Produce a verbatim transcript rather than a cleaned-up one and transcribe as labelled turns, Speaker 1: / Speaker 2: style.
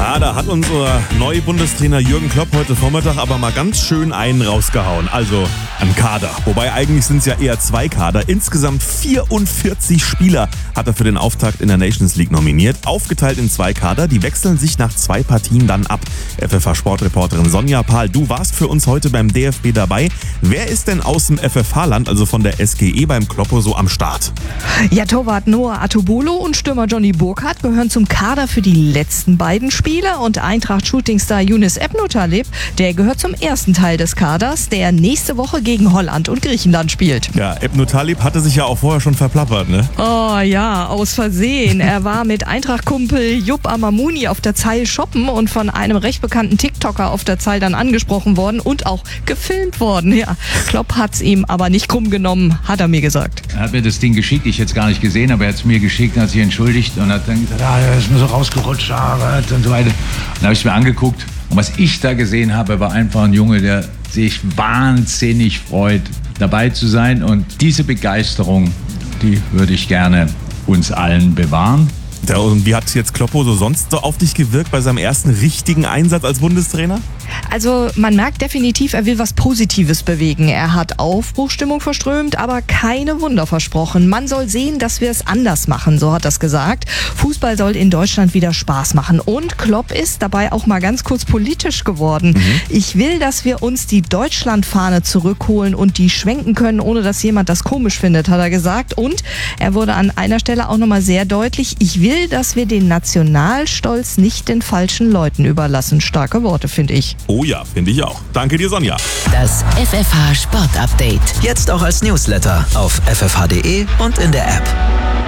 Speaker 1: Ja, da hat unser neuer Bundestrainer Jürgen Klopp heute Vormittag aber mal ganz schön einen rausgehauen. Also ein Kader. Wobei eigentlich sind es ja eher zwei Kader. Insgesamt vierundvierzig Spieler hat er für den Auftakt in der Nations League nominiert. Aufgeteilt in zwei Kader. Die wechseln sich nach zwei Partien dann ab. F F H-Sportreporterin Sonja Pahl, du warst für uns heute beim D F B dabei. Wer ist denn aus dem F F H-Land, also von der S G E, beim Kloppo so am Start?
Speaker 2: Ja, Torwart Noah Atubolo und Stürmer Johnny Burkhardt gehören zum Kader für die letzten beiden Spiele. Und Eintracht-Shootingstar Yunus Ebnotaleb, der gehört zum ersten Teil des Kaders, der nächste Woche gegen Holland und Griechenland spielt.
Speaker 1: Ja, Ebnotaleb hatte sich ja auch vorher schon verplappert, ne?
Speaker 2: Oh ja, aus Versehen. Er war mit Eintracht-Kumpel Jupp Amamouni auf der Zeil shoppen und von einem recht bekannten TikToker auf der Zeil dann angesprochen worden und auch gefilmt worden. Ja, Klopp hat's ihm aber nicht krumm genommen, hat er mir gesagt.
Speaker 3: Er hat mir das Ding geschickt, ich hätte es gar nicht gesehen, aber er hat es mir geschickt, hat sich entschuldigt und hat dann gesagt, ah, er ist mir so rausgerutscht, ah, und so weiter. Dann habe ich es mir angeguckt und was ich da gesehen habe, war einfach ein Junge, der sich wahnsinnig freut, dabei zu sein, und diese Begeisterung, die würde ich gerne uns allen bewahren.
Speaker 1: Ja, und wie hat jetzt Kloppo so sonst so auf dich gewirkt bei seinem ersten richtigen Einsatz als Bundestrainer?
Speaker 2: Also man merkt definitiv, er will was Positives bewegen. Er hat Aufbruchsstimmung verströmt, aber keine Wunder versprochen. Man soll sehen, dass wir es anders machen, so hat er es gesagt. Fußball soll in Deutschland wieder Spaß machen. Und Klopp ist dabei auch mal ganz kurz politisch geworden. Mhm. Ich will, dass wir uns die Deutschlandfahne zurückholen und die schwenken können, ohne dass jemand das komisch findet, hat er gesagt. Und er wurde an einer Stelle auch nochmal sehr deutlich, ich will, dass wir den Nationalstolz nicht den falschen Leuten überlassen. Starke Worte, finde ich.
Speaker 1: Oh ja, finde ich auch. Danke dir, Sonja.
Speaker 4: Das F F H Sport Update.
Speaker 5: Jetzt auch als Newsletter auf f f h punkt d e und in der App.